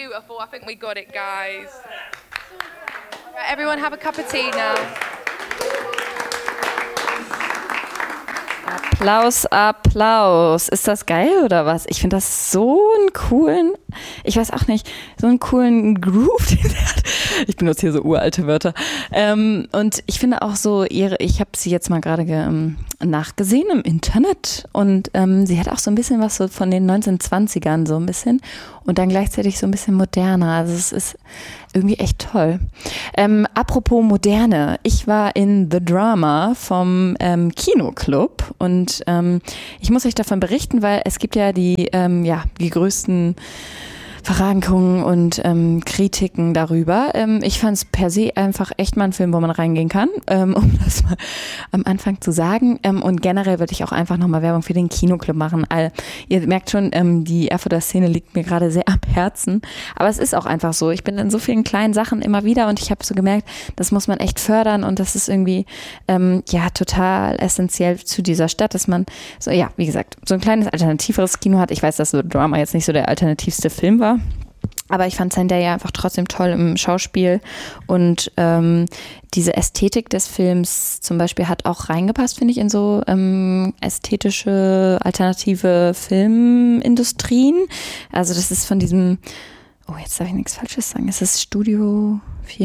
beautiful. I think we got it, guys. Right, everyone have a cup of tea now. Applaus, Applaus. Ist das geil oder was? Ich finde das so einen coolen, ich weiß auch nicht, so einen coolen Groove, den er hat. Ich benutze hier so uralte Wörter. Und ich finde auch so ich habe sie jetzt mal gerade nachgesehen im Internet und sie hat auch so ein bisschen was so von den 1920ern so ein bisschen und dann gleichzeitig so ein bisschen moderner. Also es ist irgendwie echt toll. Apropos Moderne, ich war in The Drama vom Kinoclub und ich muss euch davon berichten, weil es gibt ja die größten Verrankungen und Kritiken darüber. Ich fand es per se einfach echt mal ein Film, wo man reingehen kann, um das mal am Anfang zu sagen. Und generell würde ich auch einfach nochmal Werbung für den Kinoclub machen. Ihr merkt schon, die Erfurter Szene liegt mir gerade sehr am Herzen. Aber es ist auch einfach so. Ich bin in so vielen kleinen Sachen immer wieder und ich habe so gemerkt, das muss man echt fördern und das ist irgendwie total essentiell zu dieser Stadt, dass man so, ja, wie gesagt, so ein kleines alternativeres Kino hat. Ich weiß, dass The Drama jetzt nicht so der alternativste Film war. Aber ich fand Zendaya einfach trotzdem toll im Schauspiel und diese Ästhetik des Films zum Beispiel hat auch reingepasst, finde ich, in so ästhetische, alternative Filmindustrien. Also das ist von diesem, jetzt darf ich nichts Falsches sagen, es ist Studio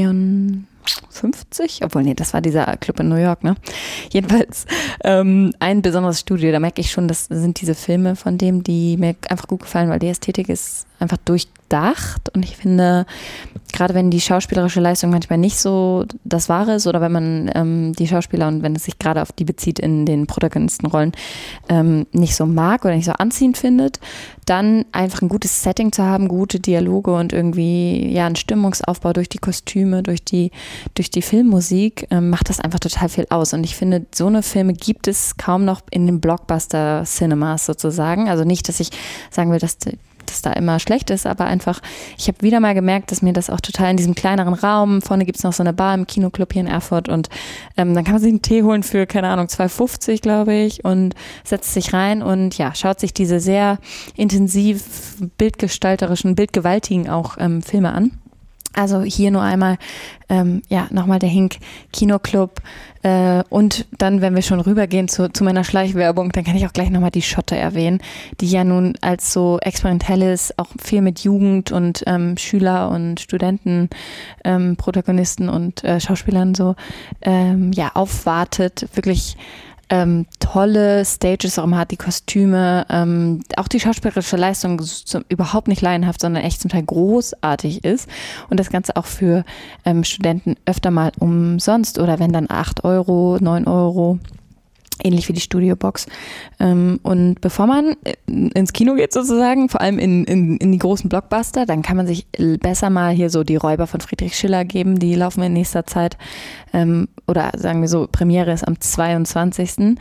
54, obwohl, nee, das war dieser Club in New York, ne? Jedenfalls ein besonderes Studio, da merke ich schon, das sind diese Filme von dem, die mir einfach gut gefallen, weil die Ästhetik ist einfach durchdacht und ich finde, gerade wenn die schauspielerische Leistung manchmal nicht so das Wahre ist oder wenn man die Schauspieler und wenn es sich gerade auf die bezieht in den Protagonistenrollen nicht so mag oder nicht so anziehend findet, dann einfach ein gutes Setting zu haben, gute Dialoge und irgendwie einen Stimmungsaufbau durch die Kostüme, durch die Filmmusik macht das einfach total viel aus und ich finde, so eine Filme gibt es kaum noch in den Blockbuster-Cinemas sozusagen, also nicht, dass ich sagen will, dass da immer schlecht ist, aber einfach, ich habe wieder mal gemerkt, dass mir das auch total in diesem kleineren Raum, vorne gibt es noch so eine Bar im Kinoclub hier in Erfurt und dann kann man sich einen Tee holen für, keine Ahnung, 2,50 glaube ich und setzt sich rein und ja, schaut sich diese sehr intensiv bildgestalterischen, bildgewaltigen auch Filme an. Also hier nur einmal, nochmal der Hink Kinoclub und dann, wenn wir schon rübergehen zu meiner Schleichwerbung, dann kann ich auch gleich nochmal die Schotte erwähnen, die ja nun als so experimentelles, auch viel mit Jugend und Schüler und Studenten, Protagonisten und Schauspielern so, aufwartet, wirklich tolle Stages auch immer hat, die Kostüme, auch die schauspielerische Leistung überhaupt nicht laienhaft, sondern echt zum Teil großartig ist und das Ganze auch für Studenten öfter mal umsonst oder wenn dann 8 Euro, 9 Euro, ähnlich wie die Studiobox. Und bevor man ins Kino geht sozusagen, vor allem in die großen Blockbuster, dann kann man sich besser mal hier so die Räuber von Friedrich Schiller geben, die laufen in nächster Zeit. Oder sagen wir so, Premiere ist am 22.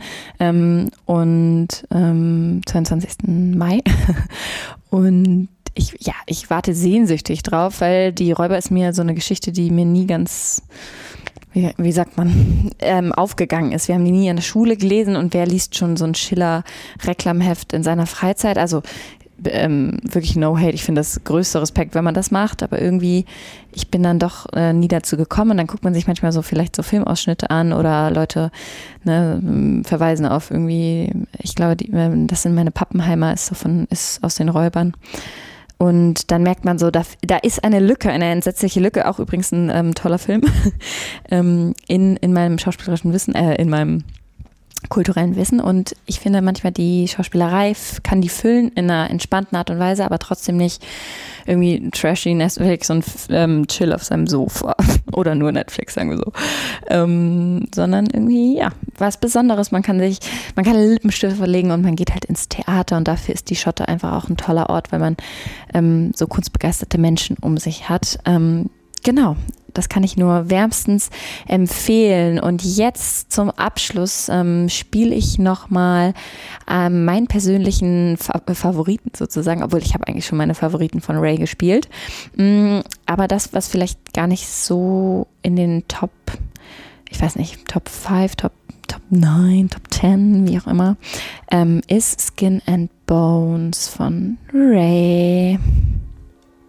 22. Mai. Und ich warte sehnsüchtig drauf, weil die Räuber ist mir so eine Geschichte, die mir nie ganz, wie sagt man, aufgegangen ist. Wir haben die nie in der Schule gelesen und wer liest schon so ein Schiller-Reklamheft in seiner Freizeit? Also wirklich no hate. Ich finde das größte Respekt, wenn man das macht, aber irgendwie, ich bin dann doch nie dazu gekommen und dann guckt man sich manchmal so vielleicht so Filmausschnitte an oder Leute verweisen auf irgendwie, ich glaube, das sind meine Pappenheimer, ist aus den Räubern. Und dann merkt man so, da ist eine Lücke, eine entsetzliche Lücke, auch übrigens ein toller Film, in meinem schauspielerischen Wissen, in meinem kulturellen Wissen. Und ich finde manchmal die Schauspielerei kann die füllen in einer entspannten Art und Weise, aber trotzdem nicht irgendwie trashy Netflix und chill auf seinem Sofa oder nur Netflix, sagen wir so, sondern irgendwie, was Besonderes. Man kann Lippenstifte legen und man geht halt ins Theater und dafür ist die Schotte einfach auch ein toller Ort, weil man so kunstbegeisterte Menschen um sich hat. Genau. Das kann ich nur wärmstens empfehlen. Und jetzt zum Abschluss spiele ich nochmal meinen persönlichen Favoriten sozusagen, obwohl ich habe eigentlich schon meine Favoriten von Ray gespielt. Aber das, was vielleicht gar nicht so in den Top 5, Top 9, Top 10, wie auch immer, ist Skin and Bones von Ray.